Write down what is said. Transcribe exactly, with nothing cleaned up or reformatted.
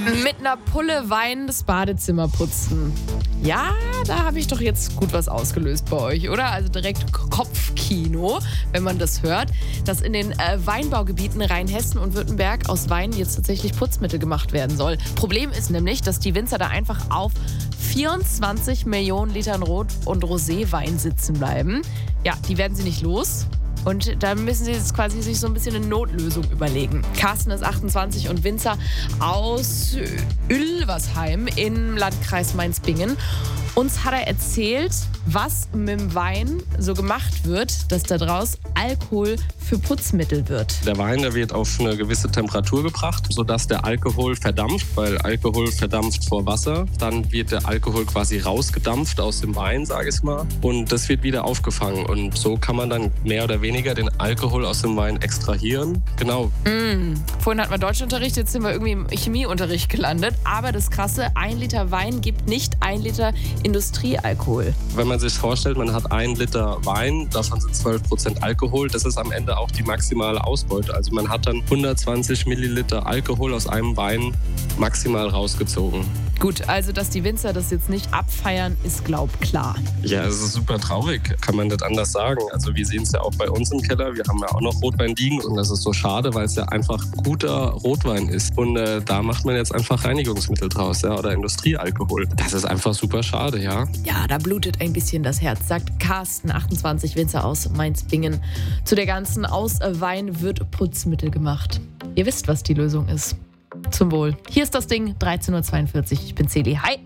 Mit einer Pulle Wein das Badezimmer putzen. Ja, da habe ich doch jetzt gut was ausgelöst bei euch, oder? Also direkt Kopfkino, wenn man das hört, dass in den äh, Weinbaugebieten Rheinhessen und Württemberg aus Wein jetzt tatsächlich Putzmittel gemacht werden soll. Problem ist nämlich, dass die Winzer da einfach auf vierundzwanzig Millionen Litern Rot- und Roséwein sitzen bleiben. Ja, die werden sie nicht los. Und da müssen sie jetzt quasi sich so ein bisschen eine Notlösung überlegen. Carsten ist achtundzwanzig und Winzer aus Ülversheim im Landkreis Mainz-Bingen. Uns hat er erzählt, was mit dem Wein so gemacht wird, dass daraus Alkohol für Putzmittel wird. Der Wein, der wird auf eine gewisse Temperatur gebracht, sodass der Alkohol verdampft, weil Alkohol verdampft vor Wasser. Dann wird der Alkohol quasi rausgedampft aus dem Wein, sage ich mal. Und das wird wieder aufgefangen. Und so kann man dann mehr oder weniger den Alkohol aus dem Wein extrahieren. Genau. Mm. Vorhin hatten wir Deutschunterricht, jetzt sind wir irgendwie im Chemieunterricht gelandet. Aber das Krasse, ein Liter Wein gibt nicht ein Liter Industriealkohol. Wenn man sich vorstellt, man hat ein Liter Wein, davon sind zwölf Prozent Alkohol. Das ist am Ende auch die maximale Ausbeute. Also man hat dann hundertzwanzig Milliliter Alkohol aus einem Wein maximal rausgezogen. Gut, also dass die Winzer das jetzt nicht abfeiern, ist glaub klar. Ja, es ist super traurig, kann man nicht anders sagen. Also wir sehen es ja auch bei uns im Keller. Wir haben ja auch noch Rotwein liegen und das ist so schade, weil es ja einfach guter Rotwein ist. Und äh, da macht man jetzt einfach Reinigungsmittel draus, ja, oder Industriealkohol. Das ist einfach super schade, ja. Ja, da blutet ein bisschen das Herz, sagt Carsten, achtundzwanzig, Winzer aus Mainz-Bingen. Zu der ganzen Aus Wein wird Putzmittel gemacht. Ihr wisst, was die Lösung ist. Zum Wohl. Hier ist das Ding, dreizehn Uhr zweiundvierzig. Ich bin Celi. Hi!